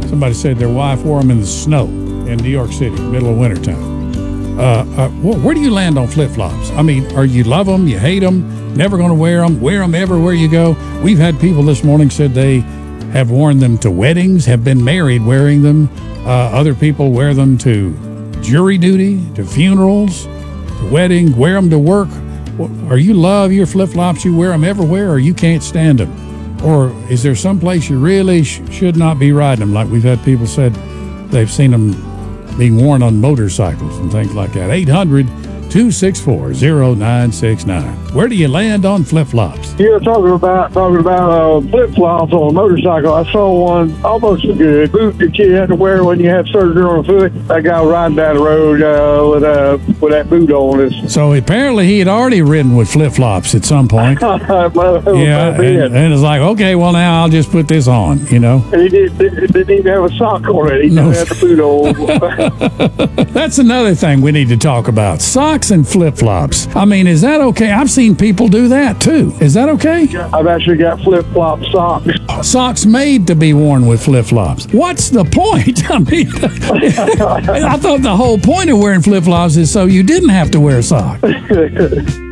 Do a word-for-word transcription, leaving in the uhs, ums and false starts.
Somebody said their wife wore them in the snow in New York City, middle of wintertime. Uh, uh, wh- where do you land on flip-flops? I mean, are you love them, you hate them, never going to wear them, wear them everywhere you go? We've had people this morning said they have worn them to weddings, have been married wearing them. Uh, other people wear them to jury duty, to funerals, to wedding, wear them to work. Are you love your flip-flops, you wear them everywhere, or you can't stand them? Or is there some place you really sh- should not be riding them? Like we've had people said they've seen them being worn on motorcycles and things like that. eight hundred, two six four, zero nine six nine. Where do you land on flip-flops? You're talking about talking about uh, flip-flops on a motorcycle. I saw one almost a good boot that you had to wear when you had surgery on a foot. That guy riding down the road uh, with uh, with that boot on. Is So apparently he had already ridden with flip-flops at some point. Yeah, and, and it's like, okay, well now I'll just put this on, you know. And he did, did, didn't even have a sock on it. He No. just had the boot on. That's another thing we need to talk about. Socks and flip-flops. I mean, is that okay? I've seen people do that too. Is that okay? I've actually got flip-flop socks. Socks made to be worn with flip-flops. What's the point? I mean, I thought the whole point of wearing flip-flops is so you didn't have to wear socks.